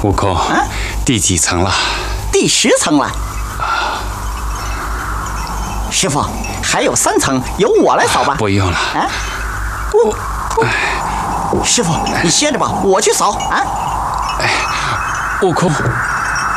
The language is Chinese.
悟空，第几层了？ 第10层了。师傅，还有3层，由我来扫吧。 不用了。 师傅，你歇着吧，我去扫啊。 悟空，